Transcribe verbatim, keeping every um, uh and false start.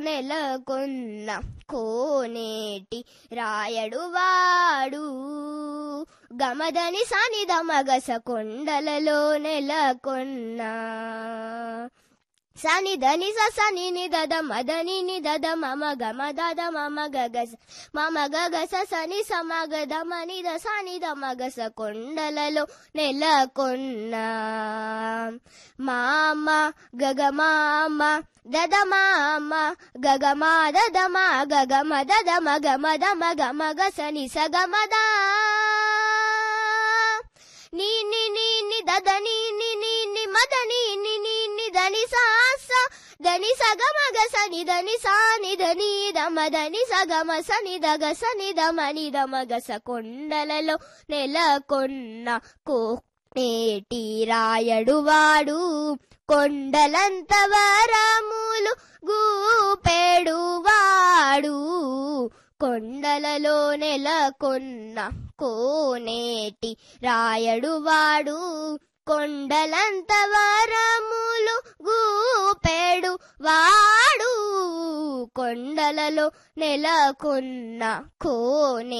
నెలకొన్న కోనేటి రాయడు వాడు గమదని సనిద మగస కొండలలో నెలకొన్న సని దని సని నిదద మదని నిదద మమ గమ దద మమ గగస మమ గగస సని సమగద మనిద సనిద మగస కొండలలో నెలకొన్న మామ గగమామ దద మామ గగమా దద మా గగమ దద మగ మద మగ మగ సని సగమద నీ ని నీ ని దద నీ ని నీ ని మద నీ ని నీ ని దని సాస దని సగమగ సని దని సాని దని దమదని సగమ సని దగ సని దమని దమగస కొండలలో నెలకొన్న కోనేటి రాయడు వాడు కొండలంత వరములు గూపెడు వాడు కొండలలో నెలకొన్న కోనేటి రాయడు వాడు కొండలంత వరములు గూపెడు వాడు కొండలలో నెలకొన్న కోనే